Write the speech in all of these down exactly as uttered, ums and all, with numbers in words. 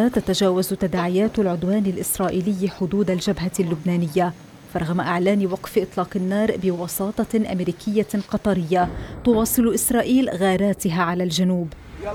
غزة تتجاوز تداعيات العدوان الإسرائيلي حدود الجبهة اللبنانية، فرغم إعلان وقف إطلاق النار بوساطة أمريكية قطرية، تواصل إسرائيل غاراتها على الجنوب.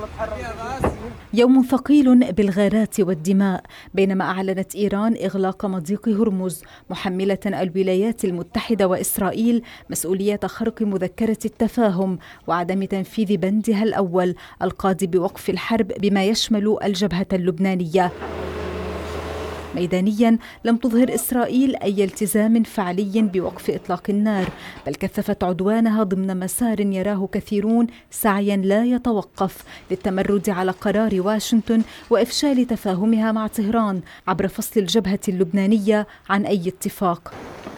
يوم ثقيل بالغارات والدماء، بينما أعلنت إيران إغلاق مضيق هرمز، محملة الولايات المتحدة وإسرائيل مسؤولية خرق مذكرة التفاهم وعدم تنفيذ بندها الأول القاضي بوقف الحرب بما يشمل الجبهة اللبنانية. ميدانيا لم تظهر إسرائيل أي التزام فعلي بوقف إطلاق النار، بل كثفت عدوانها ضمن مسار يراه كثيرون سعيا لا يتوقف للتمرد على قرار واشنطن وإفشال تفاهمها مع طهران عبر فصل الجبهة اللبنانية عن أي اتفاق.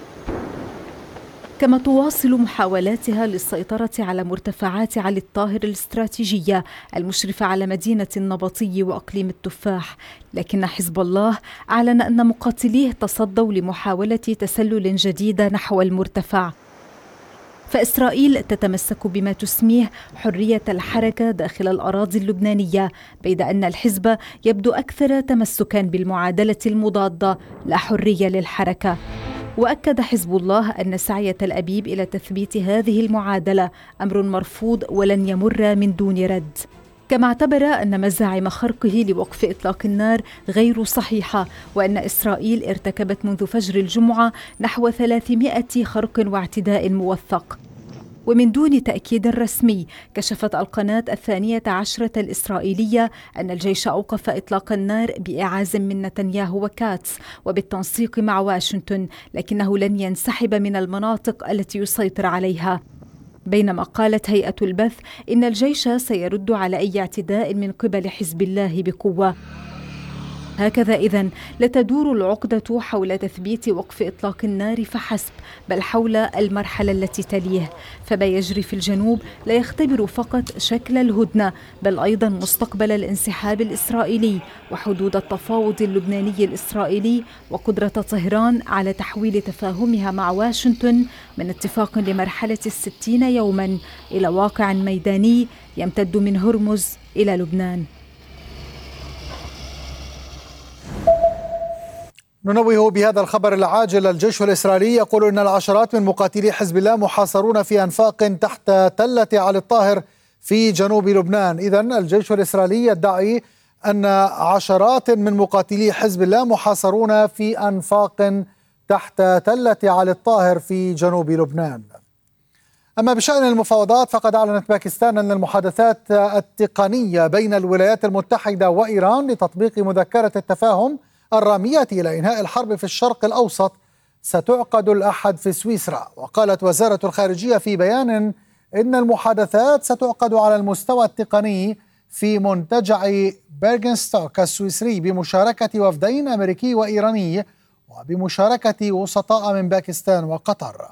كما تواصل محاولاتها للسيطرة على مرتفعات علي الطاهر الاستراتيجية المشرفة على مدينة النبطي وأقليم التفاح، لكن حزب الله أعلن أن مقاتليه تصدوا لمحاولة تسلل جديدة نحو المرتفع. فإسرائيل تتمسك بما تسميه حرية الحركة داخل الأراضي اللبنانية، بيد أن الحزب يبدو أكثر تمسكا بالمعادلة المضادة لا حرية للحركة. وأكد حزب الله أن سعي تل أبيب إلى تثبيت هذه المعادلة أمر مرفوض ولن يمر من دون رد، كما اعتبر أن مزاعم خرقه لوقف إطلاق النار غير صحيحة، وأن إسرائيل ارتكبت منذ فجر الجمعة نحو ثلاثمائة خرق واعتداء موثق. ومن دون تأكيد رسمي، كشفت القناة الثانية عشرة الإسرائيلية أن الجيش أوقف إطلاق النار بإعاز من نتنياهو وكاتس وبالتنسيق مع واشنطن، لكنه لن ينسحب من المناطق التي يسيطر عليها. بينما قالت هيئة البث إن الجيش سيرد على أي اعتداء من قبل حزب الله بقوة. هكذا إذن لا تدور العقدة حول تثبيت وقف إطلاق النار فحسب، بل حول المرحلة التي تليه، فما يجري في الجنوب لا يختبر فقط شكل الهدنة، بل أيضا مستقبل الانسحاب الإسرائيلي وحدود التفاوض اللبناني الإسرائيلي وقدرة طهران على تحويل تفاهمها مع واشنطن من اتفاق لمرحلة الستين يوما إلى واقع ميداني يمتد من هرمز إلى لبنان. ننوه بهذا الخبر العاجل. الجيش الإسرائيلي يقول إن العشرات من مقاتلي حزب الله محاصرون في أنفاق تحت تلة علي الطاهر في جنوب لبنان. إذن الجيش الإسرائيلي يدعي أن عشرات من مقاتلي حزب الله محاصرون في أنفاق تحت تلة علي الطاهر في جنوب لبنان. أما بشأن المفاوضات، فقد أعلنت باكستان أن المحادثات التقنية بين الولايات المتحدة وإيران لتطبيق مذكرة التفاهم الرامية إلى إنهاء الحرب في الشرق الأوسط ستعقد الأحد في سويسرا. وقالت وزارة الخارجية في بيان إن المحادثات ستعقد على المستوى التقني في منتجع بيرغنستوك السويسري بمشاركة وفدين أمريكي وإيراني وبمشاركة وسطاء من باكستان وقطر.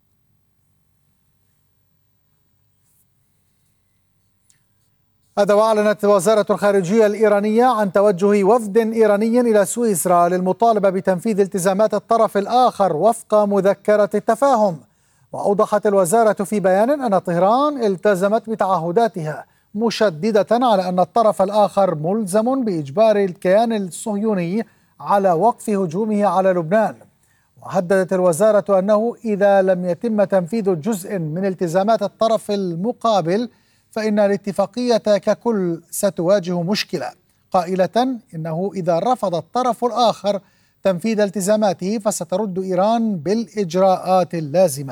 هذا وأعلنت وزارة الخارجية الإيرانية عن توجه وفد إيراني إلى سويسرا للمطالبة بتنفيذ التزامات الطرف الآخر وفق مذكرة التفاهم. وأوضحت الوزارة في بيان أن طهران التزمت بتعهداتها، مشددة على أن الطرف الآخر ملزم بإجبار الكيان الصهيوني على وقف هجومه على لبنان. وهددت الوزارة أنه إذا لم يتم تنفيذ جزء من التزامات الطرف المقابل فإن الاتفاقية ككل ستواجه مشكلة، قائلة إنه إذا رفض الطرف الآخر تنفيذ التزاماته فسترد إيران بالإجراءات اللازمة.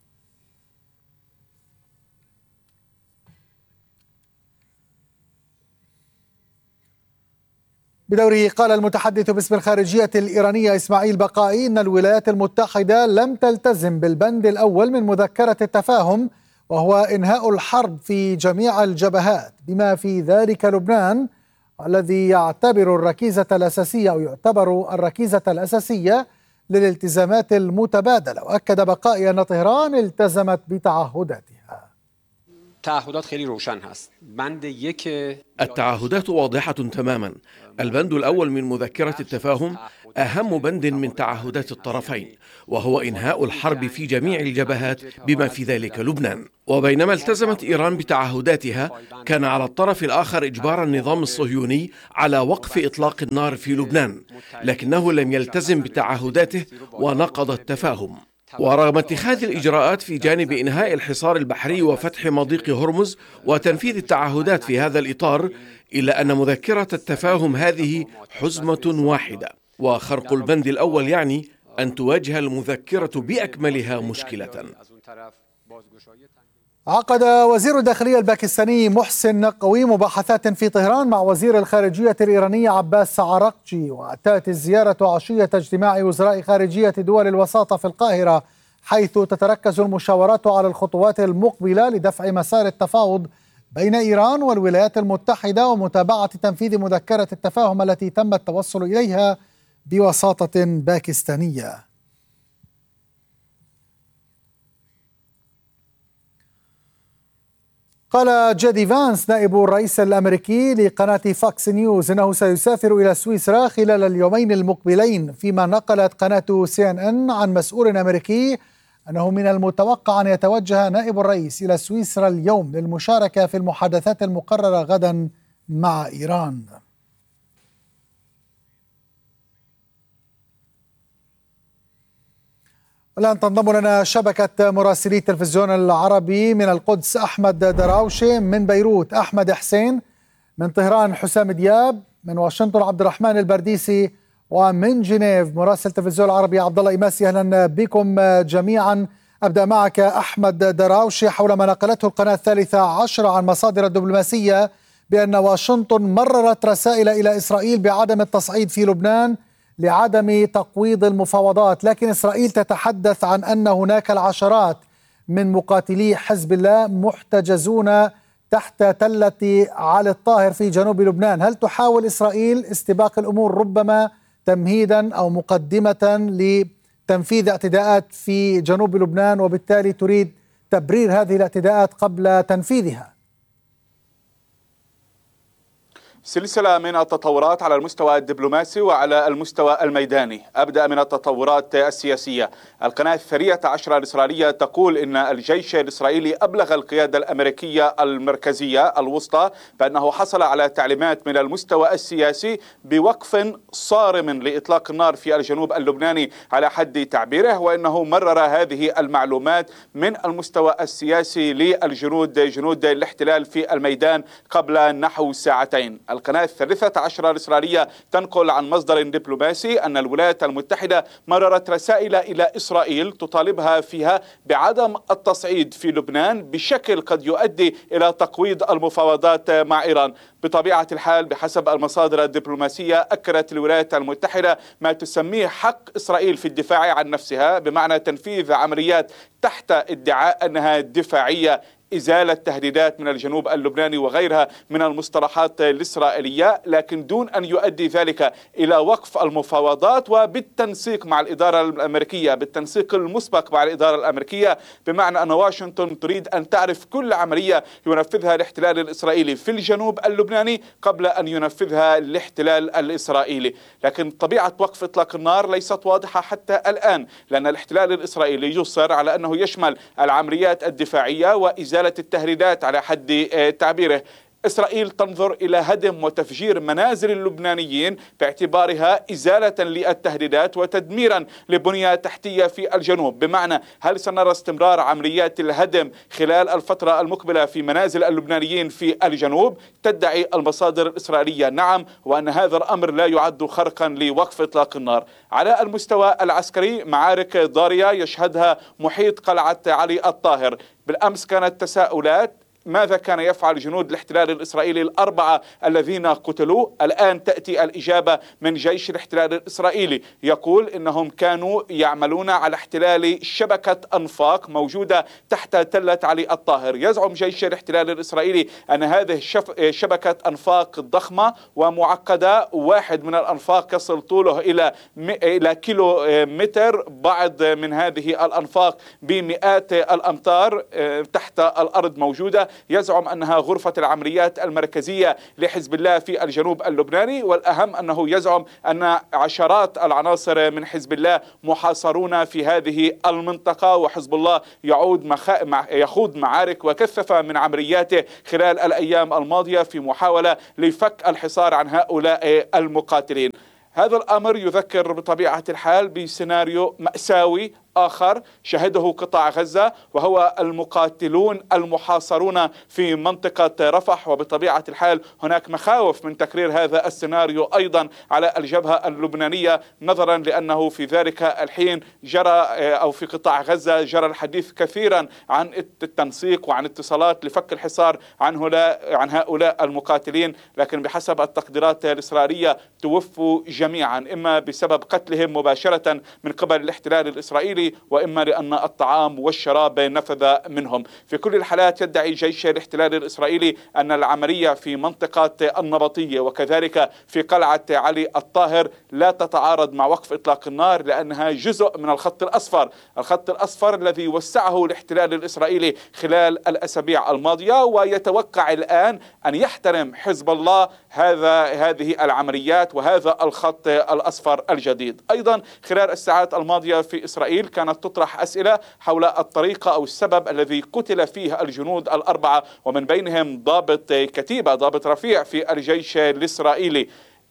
بدوره قال المتحدث باسم الخارجية الإيرانية إسماعيل بقائي إن الولايات المتحدة لم تلتزم بالبند الأول من مذكرة التفاهم، وهو إنهاء الحرب في جميع الجبهات بما في ذلك لبنان، الذي يعتبر الركيزة الأساسية أو يعتبر الركيزة الأساسية للالتزامات المتبادلة. وأكد بقائي أن طهران التزمت بتعهداتها. تعهدات خیلی روشن هست. بند یک التعهدات واضحة تماما. البند الأول من مذكرة التفاهم أهم بند من تعهدات الطرفين، وهو إنهاء الحرب في جميع الجبهات بما في ذلك لبنان. وبينما التزمت إيران بتعهداتها، كان على الطرف الآخر إجبار النظام الصهيوني على وقف إطلاق النار في لبنان، لكنه لم يلتزم بتعهداته ونقض التفاهم. ورغم اتخاذ الإجراءات في جانب إنهاء الحصار البحري وفتح مضيق هرمز وتنفيذ التعهدات في هذا الإطار، إلا أن مذكرة التفاهم هذه حزمة واحدة، وخرق البند الأول يعني أن تواجه المذكرة بأكملها مشكلة. عقد وزير الداخلية الباكستاني محسن نقوي مباحثات في طهران مع وزير الخارجية الإيراني عباس عراقجي، وأتت الزيارة عشية اجتماع وزراء خارجية دول الوساطة في القاهرة، حيث تتركز المشاورات على الخطوات المقبلة لدفع مسار التفاوض بين إيران والولايات المتحدة ومتابعة تنفيذ مذكرة التفاهم التي تم التوصل إليها بوساطة باكستانية. قال جيدي فانس نائب الرئيس الأمريكي لقناة فاكس نيوز إنه سيسافر إلى سويسرا خلال اليومين المقبلين، فيما نقلت قناة سي إن إن عن مسؤول أمريكي أنه من المتوقع أن يتوجه نائب الرئيس إلى سويسرا اليوم للمشاركة في المحادثات المقررة غدا مع إيران. الآن تنضم لنا شبكة مراسلي التلفزيون العربي من القدس أحمد دراوشي، من بيروت أحمد حسين، من طهران حسام دياب، من واشنطن عبد الرحمن البرديسي، ومن جنيف مراسل التلفزيون العربي عبد الله إماسي. أهلا بكم جميعا. أبدأ معك أحمد دراوشي حول ما نقلته القناة الثالثة عشر عن مصادر دبلوماسية بأن واشنطن مررت رسائل إلى إسرائيل بعدم التصعيد في لبنان لعدم تقويض المفاوضات، لكن إسرائيل تتحدث عن أن هناك العشرات من مقاتلي حزب الله محتجزون تحت تلة علي الطاهر في جنوب لبنان. هل تحاول إسرائيل استباق الأمور ربما تمهيدا أو مقدمة لتنفيذ اعتداءات في جنوب لبنان، وبالتالي تريد تبرير هذه الاعتداءات قبل تنفيذها؟ سلسلة من التطورات على المستوى الدبلوماسي وعلى المستوى الميداني. أبدأ من التطورات السياسية. القناة الثانية عشرة الإسرائيلية تقول إن الجيش الإسرائيلي أبلغ القيادة الأمريكية المركزية الوسطى بأنه حصل على تعليمات من المستوى السياسي بوقف صارم لإطلاق النار في الجنوب اللبناني على حد تعبيره، وإنه مرر هذه المعلومات من المستوى السياسي للجنود جنود الاحتلال في الميدان قبل نحو ساعتين. القناة الثالثة عشرة الإسرائيلية تنقل عن مصدر دبلوماسي أن الولايات المتحدة مررت رسائل إلى إسرائيل تطالبها فيها بعدم التصعيد في لبنان بشكل قد يؤدي إلى تقويض المفاوضات مع إيران. بطبيعة الحال بحسب المصادر الدبلوماسية أكدت الولايات المتحدة ما تسميه حق إسرائيل في الدفاع عن نفسها، بمعنى تنفيذ عمليات تحت ادعاء أنها دفاعية، إزالة تهديدات من الجنوب اللبناني وغيرها من المصطلحات الإسرائيلية، لكن دون أن يؤدي ذلك إلى وقف المفاوضات وبالتنسيق مع الإدارة الأمريكية، بالتنسيق المسبق مع الإدارة الأمريكية، بمعنى أن واشنطن تريد أن تعرف كل عملية ينفذها الاحتلال الإسرائيلي في الجنوب اللبناني قبل أن ينفذها الاحتلال الإسرائيلي. لكن طبيعة وقف إطلاق النار ليست واضحة حتى الآن، لأن الاحتلال الإسرائيلي يصر على أنه يشمل العمليات الدفاعية وإزالة التهديدات على حد تعبيره. إسرائيل تنظر إلى هدم وتفجير منازل اللبنانيين باعتبارها إزالة للتهديدات وتدميرا لبنية تحتية في الجنوب، بمعنى هل سنرى استمرار عمليات الهدم خلال الفترة المقبلة في منازل اللبنانيين في الجنوب؟ تدعي المصادر الإسرائيلية نعم، وأن هذا الأمر لا يعد خرقا لوقف إطلاق النار. على المستوى العسكري معارك ضارية يشهدها محيط قلعة علي الطاهر. بالأمس كانت تساؤلات ماذا كان يفعل جنود الاحتلال الإسرائيلي الأربعة الذين قتلوا؟ الآن تأتي الإجابة من جيش الاحتلال الإسرائيلي، يقول إنهم كانوا يعملون على احتلال شبكة أنفاق موجودة تحت تلة علي الطاهر. يزعم جيش الاحتلال الإسرائيلي أن هذه شبكة أنفاق ضخمة ومعقدة، واحد من الأنفاق يصل طوله إلى إلى كيلو متر، بعض من هذه الأنفاق بمئات الأمتار تحت الأرض موجودة. يزعم أنها غرفة العمليات المركزية لحزب الله في الجنوب اللبناني، والأهم أنه يزعم أن عشرات العناصر من حزب الله محاصرون في هذه المنطقة، وحزب الله يعود مخ... مع... يخوض معارك وكثف من عملياته خلال الأيام الماضية في محاولة لفك الحصار عن هؤلاء المقاتلين. هذا الأمر يذكر بطبيعة الحال بسيناريو مأساوي آخر شهده قطاع غزة، وهو المقاتلون المحاصرون في منطقة رفح، وبطبيعة الحال هناك مخاوف من تكرير هذا السيناريو أيضا على الجبهة اللبنانية، نظرا لأنه في ذلك الحين جرى أو في قطاع غزة جرى الحديث كثيرا عن التنسيق وعن اتصالات لفك الحصار عن هؤلاء عن هؤلاء المقاتلين، لكن بحسب التقديرات الإسرائيلية توفوا جميعا، إما بسبب قتلهم مباشرة من قبل الاحتلال الإسرائيلي، وإما لأن الطعام والشراب نفذ منهم. في كل الحالات يدعي جيش الاحتلال الإسرائيلي أن العملية في منطقة النبطية وكذلك في قلعة علي الطاهر لا تتعارض مع وقف إطلاق النار، لأنها جزء من الخط الأصفر الخط الأصفر الذي وسعه الاحتلال الإسرائيلي خلال الأسابيع الماضية، ويتوقع الآن أن يحترم حزب الله هذا هذه العمليات وهذا الخط الأصفر الجديد. أيضا خلال الساعات الماضية في إسرائيل كانت تطرح أسئلة حول الطريقة أو السبب الذي قتل فيه الجنود الأربعة، ومن بينهم ضابط كتيبة ضابط رفيع في الجيش الإسرائيلي.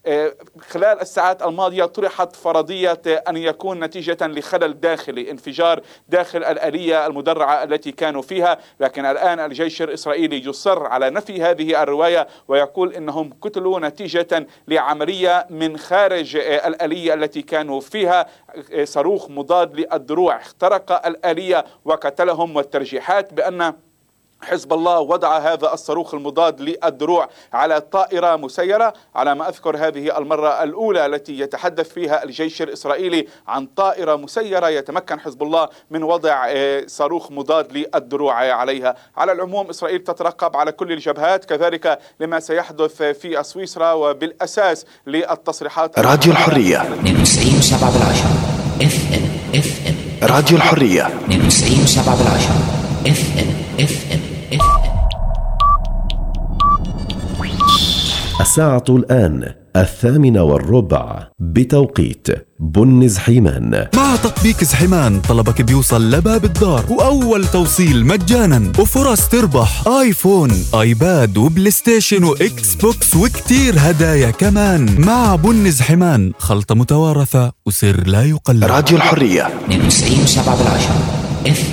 خلال الساعات الماضية طرحت فرضية أن يكون نتيجة لخلل داخلي، انفجار داخل الآلية المدرعة التي كانوا فيها، لكن الآن الجيش الإسرائيلي يصر على نفي هذه الرواية ويقول إنهم قتلوا نتيجة لعملية من خارج الآلية التي كانوا فيها، صاروخ مضاد للدروع اخترق الآلية وقتلهم، والترجيحات بأن حزب الله وضع هذا الصاروخ المضاد للدروع على طائرة مسيرة. على ما أذكر هذه المرة الأولى التي يتحدث فيها الجيش الإسرائيلي عن طائرة مسيرة يتمكن حزب الله من وضع صاروخ مضاد للدروع عليها. على العموم إسرائيل تترقب على كل الجبهات، كذلك لما سيحدث في سويسرا، وبالأساس للتصريحات. راديو الحرية اثنين وتسعين وسبعة بالعشرة اف ام اف ام راديو الحرية اثنين وتسعين وسبعة بالعشرة اف ام اف ام. الساعة الآن الثامنة والربع بتوقيت بن زحيمان. مع تطبيق زحيمان طلبك بيوصل لباب الدار، وأول توصيل مجانا، وفرص تربح آيفون، آيباد، وبلاي ستيشن، وإكس بوكس، وكتير هدايا كمان. مع بن زحيمان خلطة متوارثة وسر لا يقلد. راديو الحرية اثنين وتسعين وسبعة بالعشرة اف